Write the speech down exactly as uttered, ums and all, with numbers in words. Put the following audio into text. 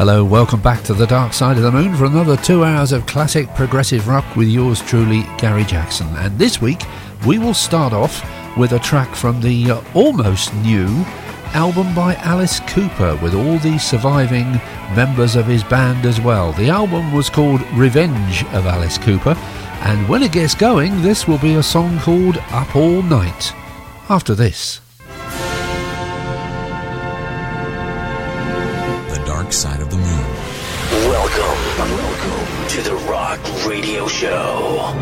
Hello, welcome back to the Dark Side of the Moon for another two hours of classic progressive rock with yours truly, Gary Jackson. And this week we will start off with a track from the uh, almost new album by Alice Cooper, with all the surviving members of his band as well. The album was called Revenge of Alice Cooper, and when it gets going, this will be a song called Up All Night. After this. The Dark Side of the Moon. Welcome, welcome to the Rock Radio Show.